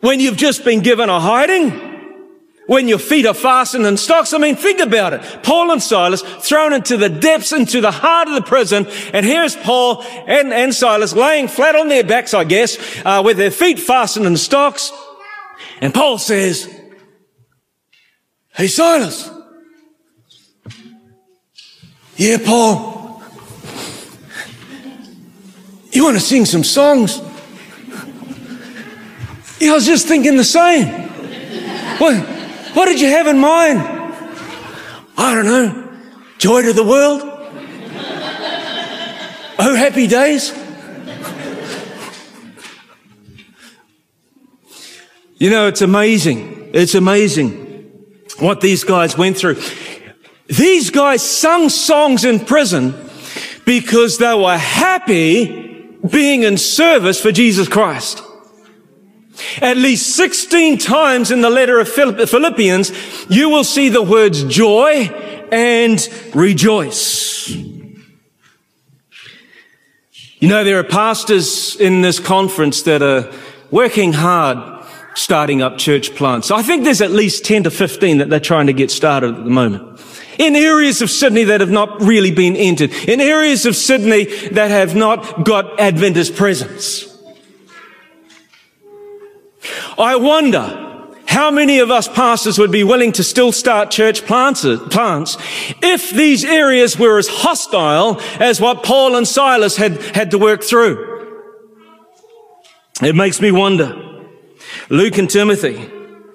when you've just been given a hiding, when your feet are fastened in stocks. I mean, think about it. Paul and Silas thrown into the depths, into the heart of the prison, and here's Paul and Silas laying flat on their backs, I guess, with their feet fastened in stocks. And Paul says, "Hey, Silas." "Yeah, Paul. You want to sing some songs?" "Yeah, I was just thinking the same." What did you have in mind?" "I don't know. Joy to the world. Oh, happy days." You know, it's amazing. It's amazing what these guys went through. These guys sung songs in prison because they were happy being in service for Jesus Christ. At least 16 times in the letter of Philippians, you will see the words joy and rejoice. You know, there are pastors in this conference that are working hard starting up church plants. I think there's at least 10 to 15 that they're trying to get started at the moment. In areas of Sydney that have not really been entered. In areas of Sydney that have not got Adventist presence. I wonder how many of us pastors would be willing to still start church plants if these areas were as hostile as what Paul and Silas had to work through. It makes me wonder. Luke and Timothy,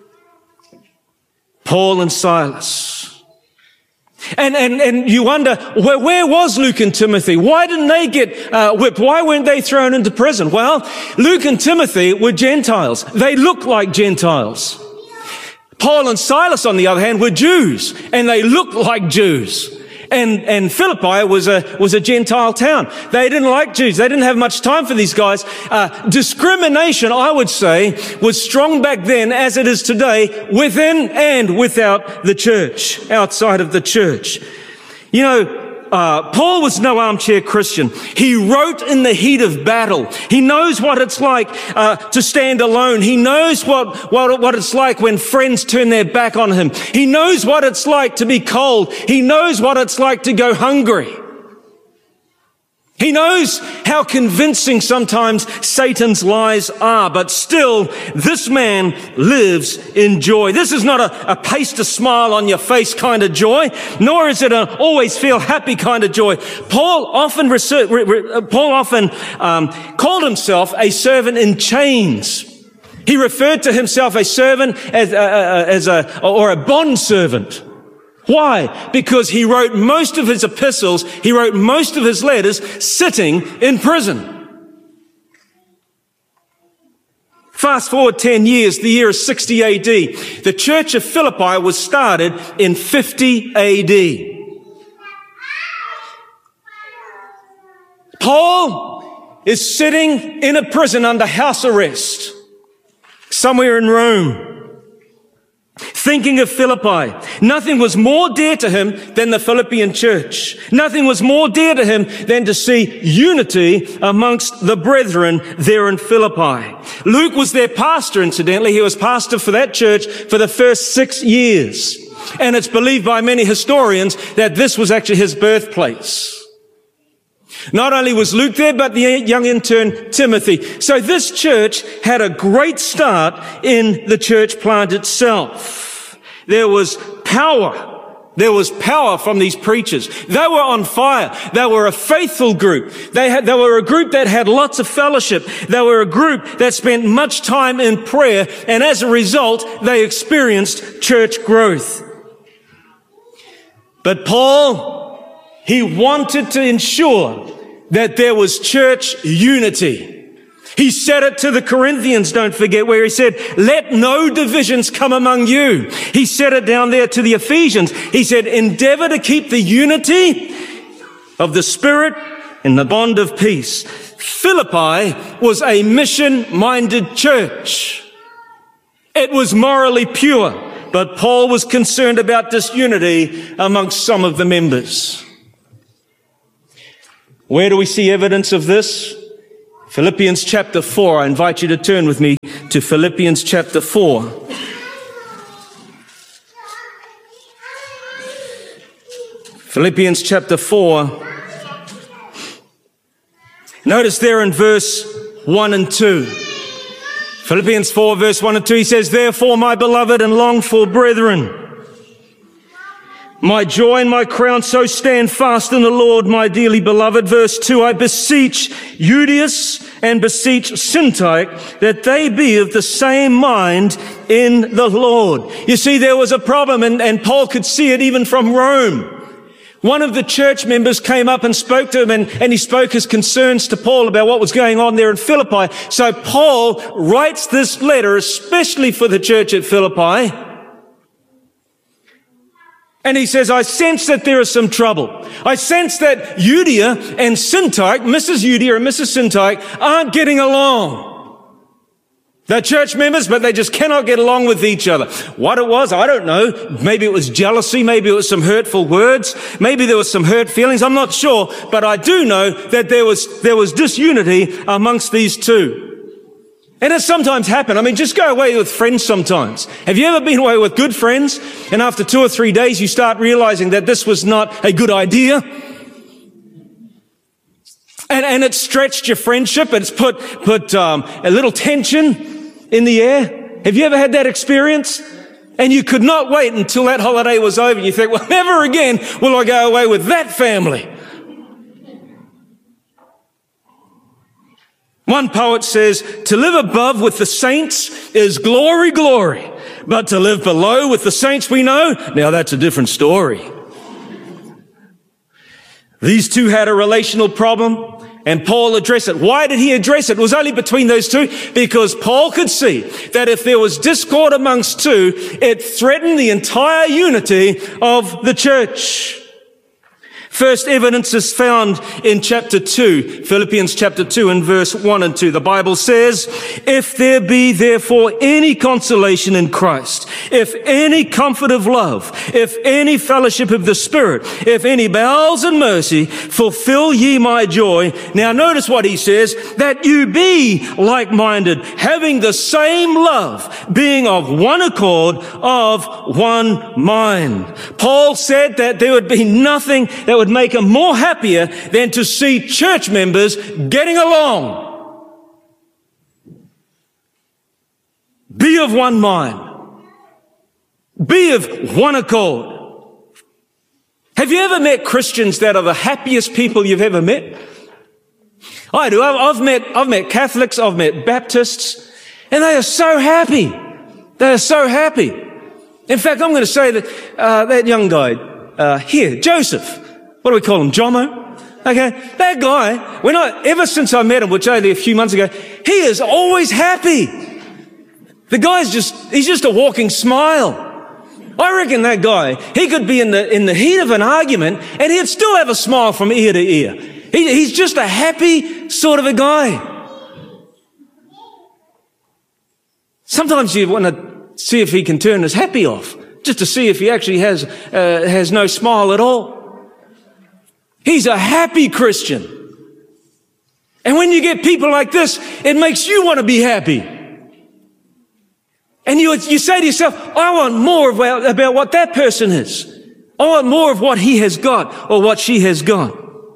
Paul and Silas. And you wonder, where was Luke and Timothy? Why didn't they get whipped? Why weren't they thrown into prison? Well, Luke and Timothy were Gentiles. They looked like Gentiles. Paul and Silas, on the other hand, were Jews, and they looked like Jews. And Philippi was a Gentile town. They didn't like Jews. They didn't have much time for these guys. Discrimination, I would say, was strong back then as it is today, within and without the church, outside of the church. You know, Paul was no armchair Christian. He wrote in the heat of battle. He knows what it's like to stand alone. He knows what it's like when friends turn their back on him. He knows what it's like to be cold. He knows what it's like to go hungry. He knows how convincing sometimes Satan's lies are, but still, this man lives in joy. This is not a paste a smile on your face kind of joy, nor is it an always feel happy kind of joy. Paul often called himself a servant in chains. He referred to himself a servant or a bond servant. Why? Because he wrote most of his epistles, he wrote most of his letters sitting in prison. Fast forward 10 years, the year is 60 AD. The church of Philippi was started in 50 AD. Paul is sitting in a prison under house arrest, somewhere in Rome. Thinking of Philippi. Nothing was more dear to him than the Philippian church. Nothing was more dear to him than to see unity amongst the brethren there in Philippi. Luke was their pastor, incidentally. He was pastor for that church for the first 6 years. And it's believed by many historians that this was actually his birthplace. Not only was Luke there, but the young intern Timothy. So this church had a great start in the church plant itself. There was power. There was power from these preachers. They were on fire. They were a faithful group. They were a group that had lots of fellowship. They were a group that spent much time in prayer. And as a result, they experienced church growth. But Paul, he wanted to ensure that there was church unity. He said it to the Corinthians, don't forget, where he said, "Let no divisions come among you." He said it down there to the Ephesians. He said, "Endeavor to keep the unity of the Spirit in the bond of peace." Philippi was a mission-minded church. It was morally pure, but Paul was concerned about disunity amongst some of the members. Where do we see evidence of this? Philippians chapter 4. I invite you to turn with me to Philippians chapter 4. Philippians chapter 4. Notice there in verse 1 and 2. Philippians 4 verse 1 and 2, he says, "Therefore, my beloved and longed for brethren, my joy and my crown, so stand fast in the Lord, my dearly beloved." Verse 2, "I beseech Euodias and beseech Syntyche that they be of the same mind in the Lord." You see, there was a problem, and Paul could see it even from Rome. One of the church members came up and spoke to him, and he spoke his concerns to Paul about what was going on there in Philippi. So Paul writes this letter, especially for the church at Philippi. And he says, "I sense that there is some trouble. I sense that Euodia and Syntyche, Mrs. Euodia and Mrs. Syntyche, aren't getting along. They're church members, but they just cannot get along with each other." What it was, I don't know. Maybe it was jealousy. Maybe it was some hurtful words. Maybe there was some hurt feelings. I'm not sure. But I do know that there was disunity amongst these two. And it sometimes happens. I mean, just go away with friends sometimes. Have you ever been away with good friends, and after 2 or 3 days you start realizing that this was not a good idea? And it's stretched your friendship, and it's put a little tension in the air. Have you ever had that experience? And you could not wait until that holiday was over. You think, well, never again will I go away with that family. One poet says, "To live above with the saints is glory, glory. But to live below with the saints we know, now that's a different story." These two had a relational problem, and Paul addressed it. Why did he address it? It was only between those two because Paul could see that if there was discord amongst two, it threatened the entire unity of the church. First evidence is found in chapter 2, Philippians chapter 2 and verse 1 and 2. The Bible says, "If there be therefore any consolation in Christ, if any comfort of love, if any fellowship of the Spirit, if any bowels and mercy, fulfill ye my joy." Now notice what he says, "that you be like-minded, having the same love, being of one accord, of one mind." Paul said that there would be nothing that would make him more happier than to see church members getting along. Be of one mind. Be of one accord. Have you ever met Christians that are the happiest people you've ever met? I do. I've met Catholics, I've met Baptists, and they are so happy. They are so happy. In fact, I'm going to say that that young guy here, Joseph, what do we call him? Jomo? Okay. That guy, ever since I met him, which only a few months ago, he is always happy. The guy's he's just a walking smile. I reckon that guy, he could be in the heat of an argument and he'd still have a smile from ear to ear. He's just a happy sort of a guy. Sometimes you want to see if he can turn his happy off, just to see if he actually has no smile at all. He's a happy Christian. And when you get people like this, it makes you want to be happy. And you say to yourself, I want more about what that person is. I want more of what he has got or what she has got.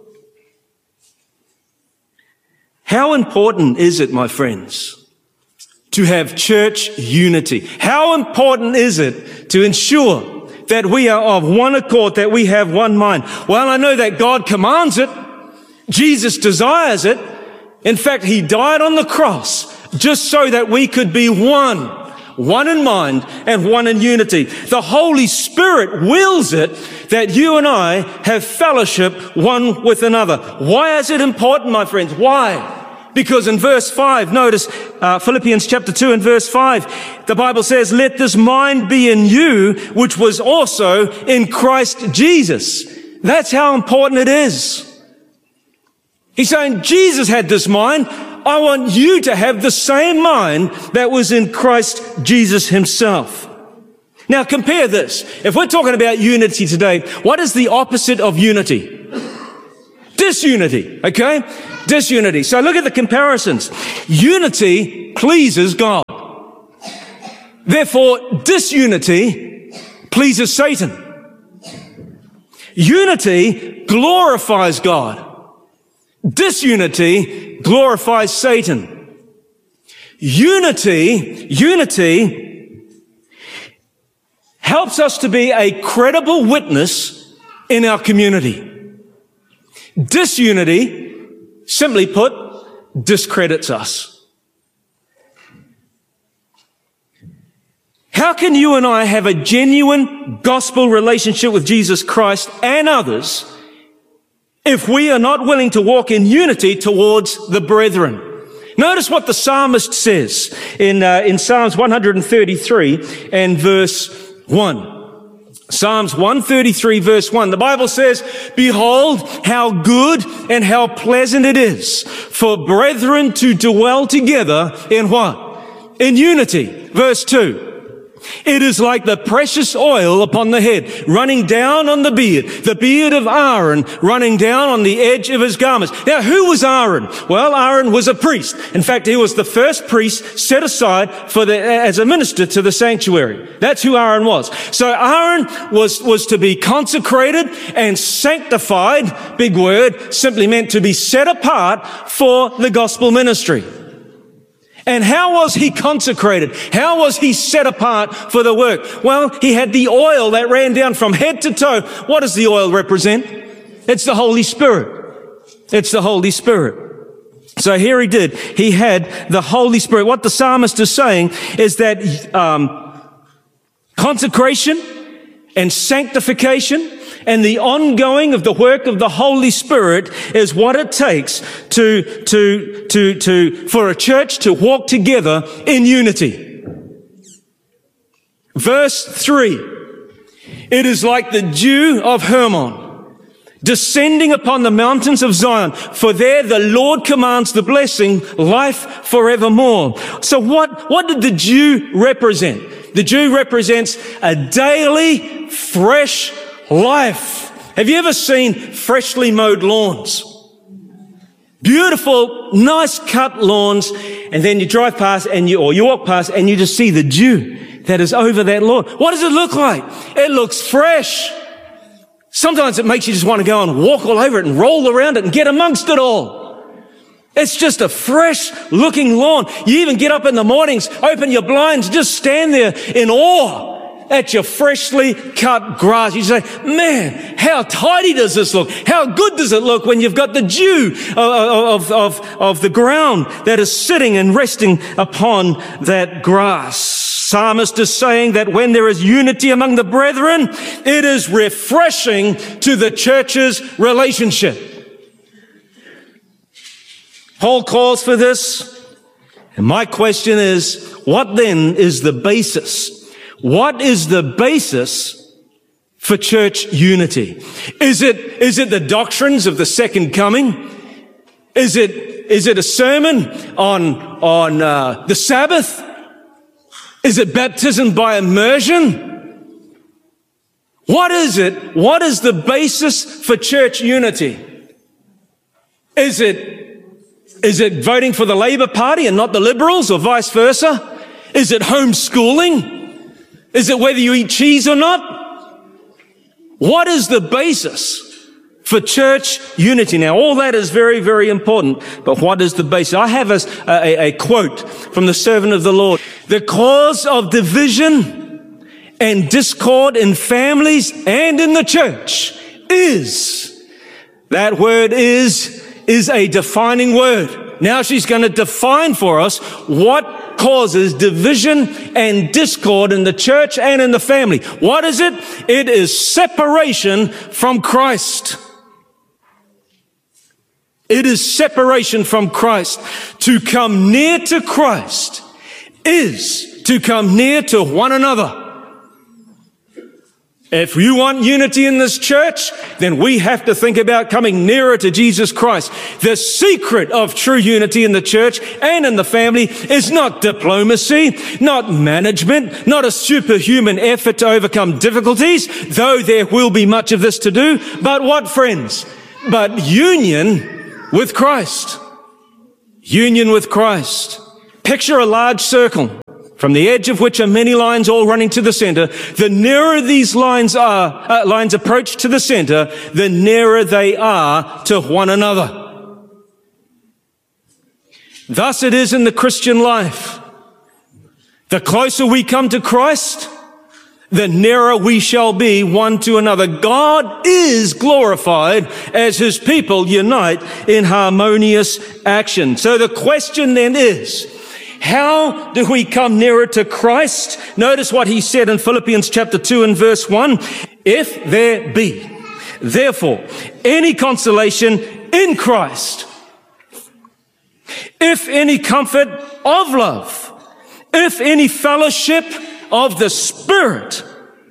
How important is it, my friends, to have church unity? How important is it to ensure that we are of one accord, that we have one mind? Well, I know that God commands it. Jesus desires it. In fact, he died on the cross just so that we could be one in mind and one in unity. The Holy Spirit wills it that you and I have fellowship one with another. Why is it important, my friends? Why? Because in verse 5, notice Philippians chapter 2 and verse 5, the Bible says, "Let this mind be in you, which was also in Christ Jesus." That's how important it is. He's saying, Jesus had this mind. I want you to have the same mind that was in Christ Jesus himself. Now compare this. If we're talking about unity today, what is the opposite of unity? Disunity, okay? Disunity. So look at the comparisons. Unity pleases God. Therefore, disunity pleases Satan. Unity glorifies God. Disunity glorifies Satan. Unity helps us to be a credible witness in our community. Disunity, simply put, discredits us. How can you and I have a genuine gospel relationship with Jesus Christ and others if we are not willing to walk in unity towards the brethren? Notice what the psalmist says in Psalms 133 and verse 1. Psalms 133 verse 1. The Bible says, "Behold, how good and how pleasant it is for brethren to dwell together in" what? In unity. Verse 2. "It is like the precious oil upon the head, running down on the beard of Aaron, running down on the edge of his garments." Now, who was Aaron? Well, Aaron was a priest. In fact, he was the first priest set aside as a minister to the sanctuary. That's who Aaron was. So Aaron was to be consecrated and sanctified. Big word, simply meant to be set apart for the gospel ministry. And how was he consecrated? How was he set apart for the work? Well, he had the oil that ran down from head to toe. What does the oil represent? It's the Holy Spirit. It's the Holy Spirit. So here he did. He had the Holy Spirit. What the psalmist is saying is that consecration and sanctification and the ongoing of the work of the Holy Spirit is what it takes for a church to walk together in unity. Verse 3. "It is like the dew of Hermon, descending upon the mountains of Zion, for there the Lord commands the blessing, life forevermore." So what did the dew represent? The dew represents a daily, fresh life. Have you ever seen freshly mowed lawns? Beautiful, nice cut lawns, and then you drive past or you walk past and you just see the dew that is over that lawn. What does it look like? It looks fresh. Sometimes it makes you just want to go and walk all over it and roll around it and get amongst it all. It's just a fresh looking lawn. You even get up in the mornings, open your blinds, just stand there in awe at your freshly cut grass. You say, "Man, how tidy does this look? How good does it look when you've got the dew of the ground that is sitting and resting upon that grass?" Psalmist is saying that when there is unity among the brethren, it is refreshing to the church's relationship. Paul calls for this. And my question is, what then is the basis? What is the basis for church unity? Is it the doctrines of the second coming? Is it a sermon on the Sabbath? Is it baptism by immersion? What is it? What is the basis for church unity? Is it voting for the Labour Party and not the Liberals, or vice versa? Is it homeschooling? Is it whether you eat cheese or not? What is the basis for church unity? Now, all that is very, very important, but what is the basis? I have a quote from the servant of the Lord. "The cause of division and discord in families and in the church is," that word is a defining word. Now she's going to define for us what causes division and discord in the church and in the family. What is it? It is separation from Christ. It is separation from Christ. To come near to Christ is to come near to one another. If you want unity in this church, then we have to think about coming nearer to Jesus Christ. The secret of true unity in the church and in the family is not diplomacy, not management, not a superhuman effort to overcome difficulties, though there will be much of this to do. But what, friends? But union with Christ. Union with Christ. Picture a large circle from the edge of which are many lines all running to the center. The nearer these lines approach to the center, the nearer they are to one another. Thus it is in the Christian life. The closer we come to Christ, the nearer we shall be one to another. God is glorified as His people unite in harmonious action. So the question then is, how do we come nearer to Christ? Notice what he said in Philippians chapter 2 and verse 1. If there be, therefore, any consolation in Christ, if any comfort of love, if any fellowship of the Spirit.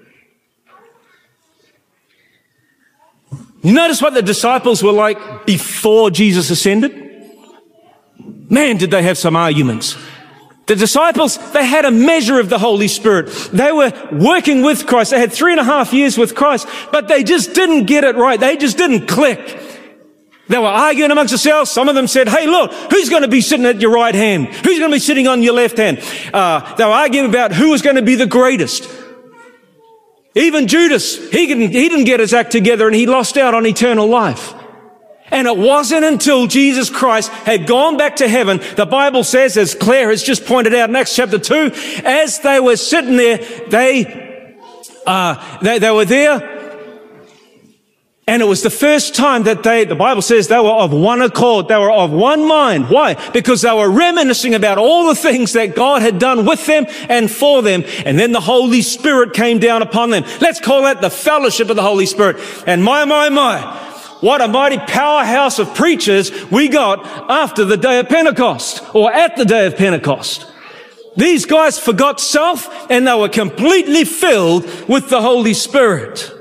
You notice what the disciples were like before Jesus ascended? Man, did they have some arguments. The disciples, they had a measure of the Holy Spirit. They were working with Christ. They had 3.5 years with Christ, but they just didn't get it right. They just didn't click. They were arguing amongst themselves. Some of them said, hey, look, who's going to be sitting at your right hand? Who's going to be sitting on your left hand? They were arguing about who was going to be the greatest. Even Judas, he didn't get his act together and he lost out on eternal life. And it wasn't until Jesus Christ had gone back to heaven, the Bible says, as Claire has just pointed out in Acts chapter 2, as they were sitting there, they were there. And it was the first time that the Bible says they were of one accord. They were of one mind. Why? Because they were reminiscing about all the things that God had done with them and for them. And then the Holy Spirit came down upon them. Let's call that the fellowship of the Holy Spirit. And my, what a mighty powerhouse of preachers we got after the day of Pentecost, or at the day of Pentecost. These guys forgot self and they were completely filled with the Holy Spirit.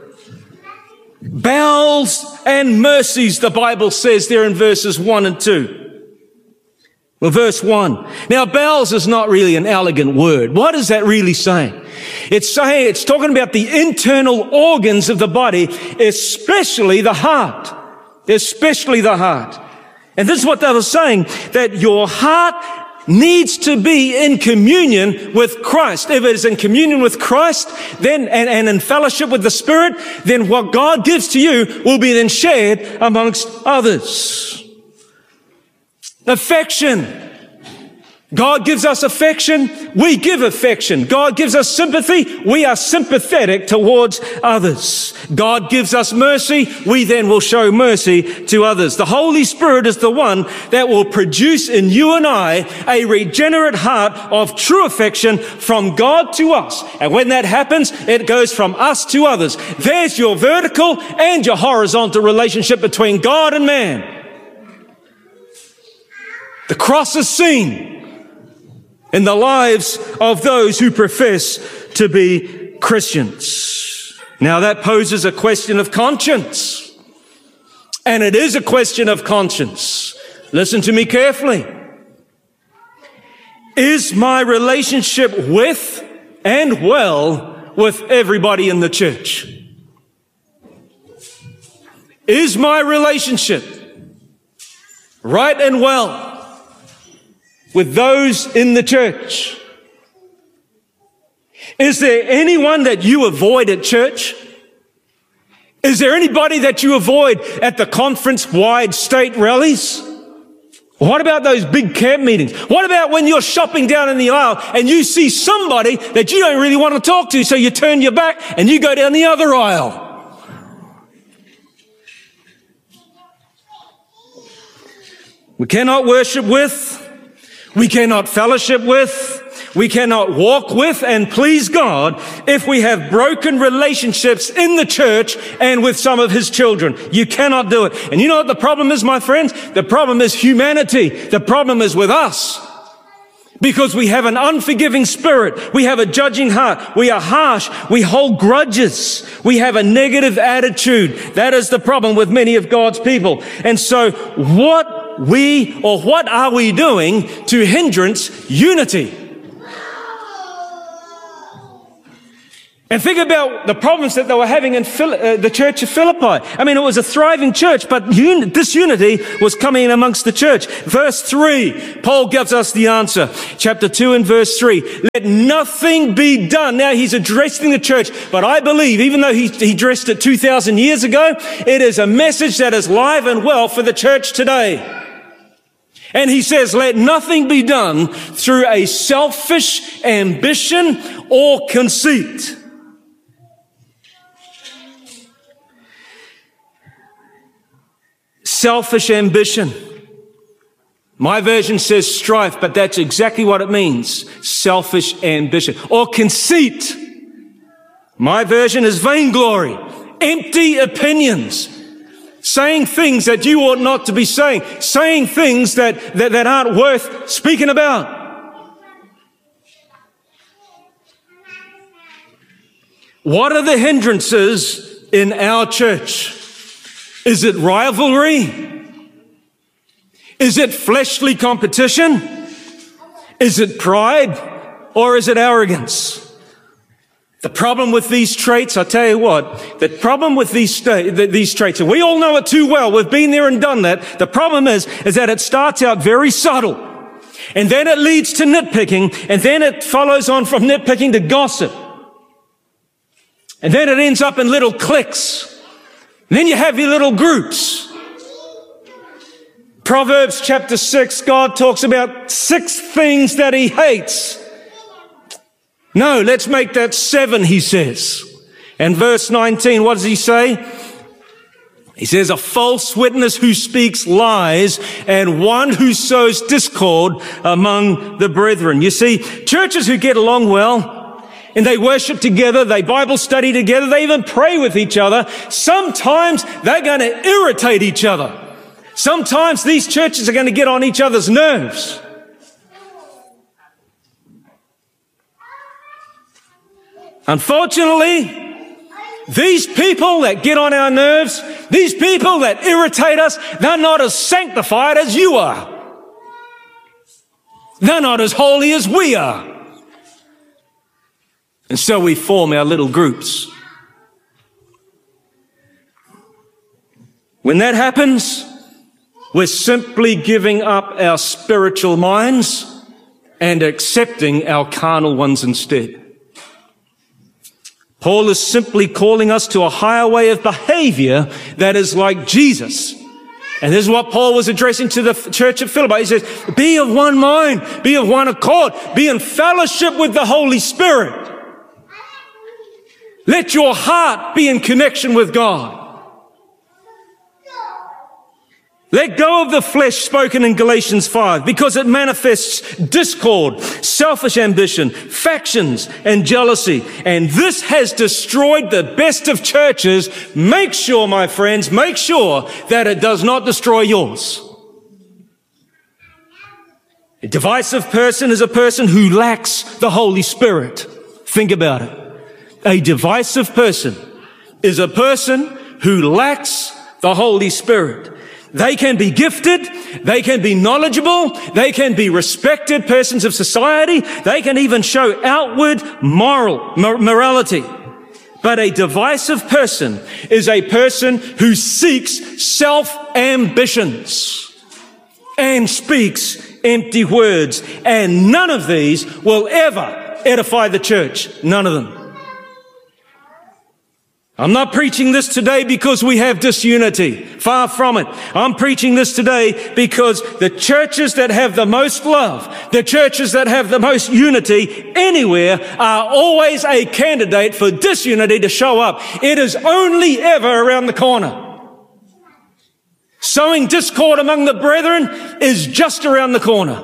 Bowels and mercies, the Bible says there in verses 1 and 2. Well, verse 1. Now, bowels is not really an elegant word. What is that really saying? It's talking about the internal organs of the body, especially the heart. Especially the heart. And this is what they were saying, that your heart needs to be in communion with Christ. If it is in communion with Christ, then, and in fellowship with the Spirit, then what God gives to you will be then shared amongst others. Affection. God gives us affection, we give affection. God gives us sympathy, we are sympathetic towards others. God gives us mercy, we then will show mercy to others. The Holy Spirit is the one that will produce in you and I a regenerate heart of true affection from God to us. And when that happens, it goes from us to others. There's your vertical and your horizontal relationship between God and man. The cross is seen in the lives of those who profess to be Christians. Now that poses a question of conscience. And it is a question of conscience. Listen to me carefully. Is my relationship with and well with everybody in the church? Is my relationship right and well with those in the church? Is there anyone that you avoid at church? Is there anybody that you avoid at the conference-wide state rallies? What about those big camp meetings? What about when you're shopping down in the aisle and you see somebody that you don't really want to talk to, so you turn your back and you go down the other aisle? We cannot worship with, we cannot fellowship with, we cannot walk with and please God if we have broken relationships in the church and with some of His children. You cannot do it. And you know what the problem is, my friends? The problem is humanity. The problem is with us. Because we have an unforgiving spirit. We have a judging heart. We are harsh. We hold grudges. We have a negative attitude. That is the problem with many of God's people. And so what are we doing to hindrance unity? And think about the problems that they were having in the church of Philippi. I mean, it was a thriving church, but disunity was coming in amongst the church. Verse 3, Paul gives us the answer. Chapter 2 and verse 3. Let nothing be done. Now he's addressing the church, but I believe, even though he addressed it 2,000 years ago, it is a message that is live and well for the church today. And he says, let nothing be done through a selfish ambition or conceit. Selfish ambition. My version says strife, but that's exactly what it means. Selfish ambition. Or conceit. My version is vainglory. Empty opinions. Saying things that you ought not to be saying. Saying things that aren't worth speaking about. What are the hindrances in our church? Is it rivalry? Is it fleshly competition? Is it pride? Or is it arrogance? The problem with these traits, I tell you what, the problem with these traits, and we all know it too well, we've been there and done that. The problem is that it starts out very subtle. And then it leads to nitpicking, and then it follows on from nitpicking to gossip. And then it ends up in little cliques. And then you have your little groups. Proverbs chapter 6, God talks about 6 things that he hates. No, let's make that 7, he says. And verse 19, what does he say? He says, a false witness who speaks lies and one who sows discord among the brethren. You see, churches who get along well, and they worship together, they Bible study together, they even pray with each other. Sometimes they're going to irritate each other. Sometimes these churches are going to get on each other's nerves. Unfortunately, these people that get on our nerves, these people that irritate us, they're not as sanctified as you are. They're not as holy as we are. And so we form our little groups. When that happens, we're simply giving up our spiritual minds and accepting our carnal ones instead. Paul is simply calling us to a higher way of behavior that is like Jesus. And this is what Paul was addressing to the church of Philippi. He says, be of one mind, be of one accord, be in fellowship with the Holy Spirit. Let your heart be in connection with God. Let go of the flesh spoken in Galatians 5 because it manifests discord, selfish ambition, factions, and jealousy. And this has destroyed the best of churches. Make sure, my friends, make sure that it does not destroy yours. A divisive person is a person who lacks the Holy Spirit. Think about it. A divisive person is a person who lacks the Holy Spirit. They can be gifted, they can be knowledgeable, they can be respected persons of society, they can even show outward morality. But a divisive person is a person who seeks self-ambitions and speaks empty words. And none of these will ever edify the church. None of them. I'm not preaching this today because we have disunity. Far from it. I'm preaching this today because the churches that have the most love, the churches that have the most unity anywhere are always a candidate for disunity to show up. It is only ever around the corner. Sowing discord among the brethren is just around the corner.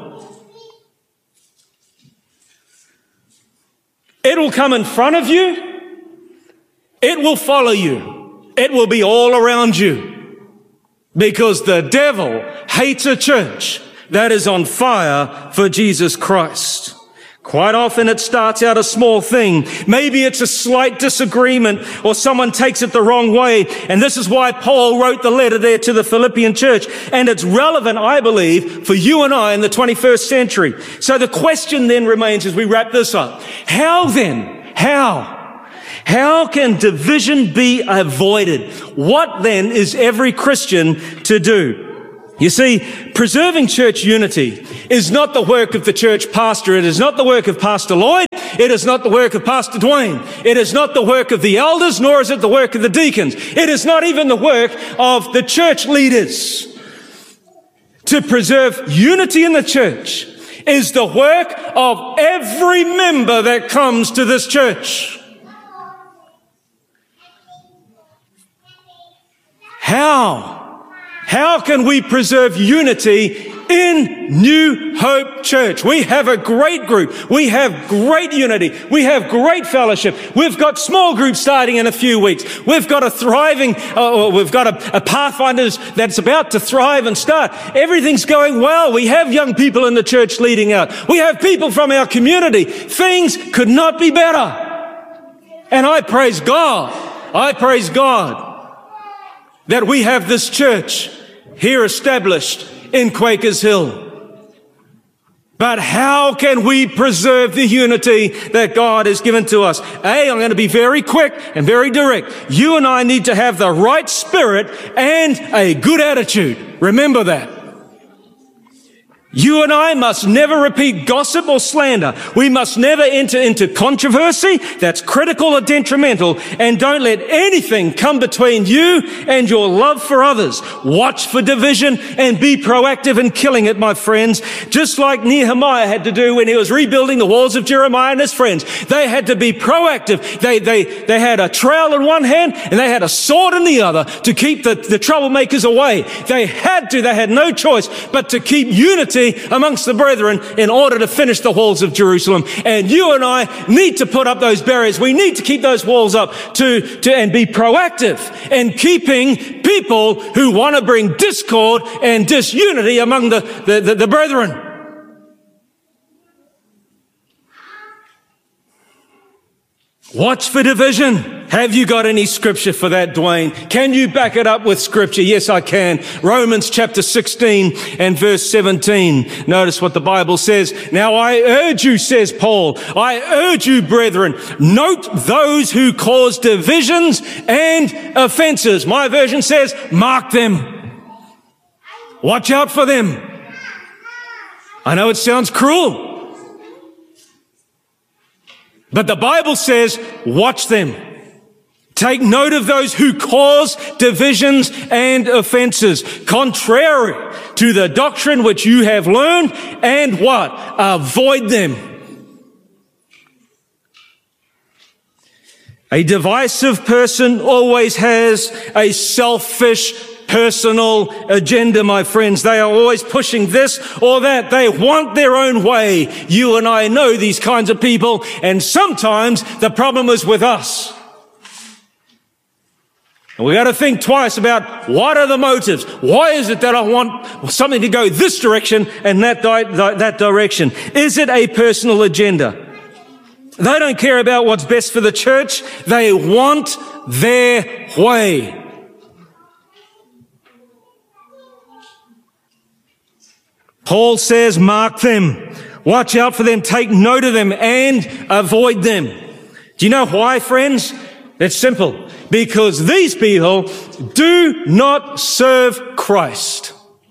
It will come in front of you. It will follow you. It will be all around you. Because the devil hates a church that is on fire for Jesus Christ. Quite often it starts out a small thing. Maybe it's a slight disagreement or someone takes it the wrong way. And this is why Paul wrote the letter there to the Philippian church. And it's relevant, I believe, for you and I in the 21st century. So the question then remains as we wrap this up. How How can division be avoided? What then is every Christian to do? You see, preserving church unity is not the work of the church pastor. It is not the work of Pastor Lloyd. It is not the work of Pastor Dwayne. It is not the work of the elders, nor is it the work of the deacons. It is not even the work of the church leaders. To preserve unity in the church is the work of every member that comes to this church. How can we preserve unity in New Hope Church? We have a great group. We have great unity. We have great fellowship. We've got small groups starting in a few weeks. We've got a thriving, we've got a Pathfinders that's about to thrive and start. Everything's going well. We have young people in the church leading out. We have people from our community. Things could not be better. And I praise God. I praise God that we have this church here established in Quakers Hill. But how can we preserve the unity that God has given to us? I'm going to be very quick and very direct. You and I need to have the right spirit and a good attitude. Remember that. You and I must never repeat gossip or slander. We must never enter into controversy that's critical or detrimental, and don't let anything come between you and your love for others. Watch for division and be proactive in killing it, my friends. Just like Nehemiah had to do when he was rebuilding the walls of Jeremiah and his friends. They had to be proactive. They had a trowel in one hand and they had a sword in the other to keep the troublemakers away. They had no choice but to keep unity amongst the brethren in order to finish the walls of Jerusalem. And you and I need to put up those barriers. We need to keep those walls up and be proactive in keeping people who want to bring discord and disunity among the brethren. Watch for division. Have you got any scripture for that, Dwayne? Can you back it up with scripture? Yes, I can. Romans chapter 16 and verse 17. Notice what the Bible says. Now I urge you, says Paul, I urge you, brethren, note those who cause divisions and offenses. My version says, mark them. Watch out for them. I know it sounds cruel, but the Bible says, watch them. Take note of those who cause divisions and offenses, contrary to the doctrine which you have learned, and what? Avoid them. A divisive person always has a selfish personal agenda, my friends. They are always pushing this or that. They want their own way. You and I know these kinds of people, and sometimes the problem is with us. And we got to think twice about what are the motives. Why is it that I want something to go this direction and that direction? Is it a personal agenda? They don't care about what's best for the church. They want their way. Paul says, mark them, watch out for them, take note of them, and avoid them. Do you know why, friends? It's simple. Because these people do not serve Christ.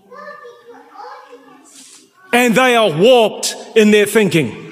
And they are warped in their thinking.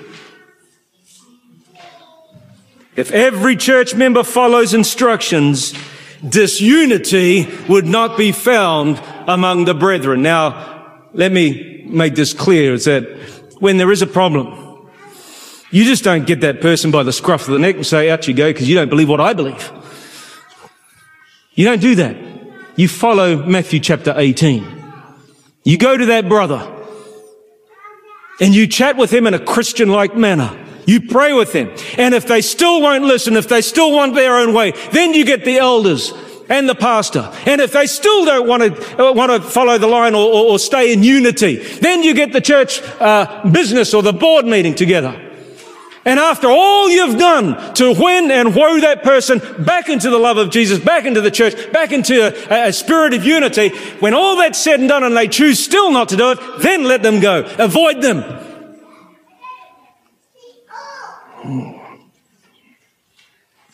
If every church member follows instructions, disunity would not be found among the brethren. Now, let me make this clear, is that when there is a problem, you just don't get that person by the scruff of the neck and say, out you go, because you don't believe what I believe. You don't do that. You follow Matthew chapter 18. You go to that brother and you chat with him in a Christian-like manner. You pray with them. And if they still won't listen, if they still want their own way, then you get the elders and the pastor. And if they still don't want to follow the line or stay in unity, then you get the church business or the board meeting together. And after all you've done to win and woe that person back into the love of Jesus, back into the church, back into a spirit of unity, when all that's said and done and they choose still not to do it, then let them go. Avoid them.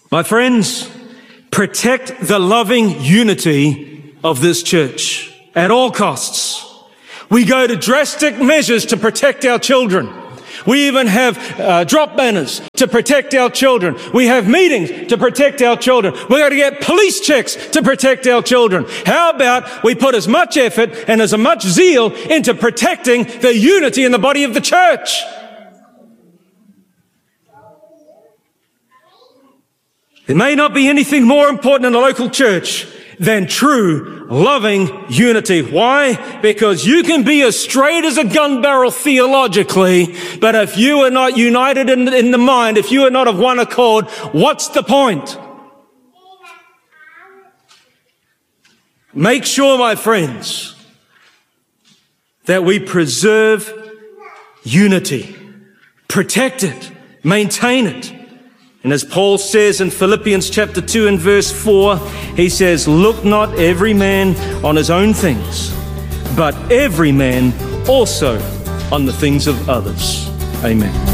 My friends, protect the loving unity of this church at all costs. We go to drastic measures to protect our children. We even have drop banners to protect our children. We have meetings to protect our children. We're going to get police checks to protect our children. How about we put as much effort and as much zeal into protecting the unity in the body of the church? There may not be anything more important in a local church than true, loving unity. Why? Because you can be as straight as a gun barrel theologically, but if you are not united in the mind, if you are not of one accord, what's the point? Make sure, my friends, that we preserve unity, protect it, maintain it. And as Paul says in Philippians chapter 2 and verse 4, he says, look not every man on his own things, but every man also on the things of others. Amen.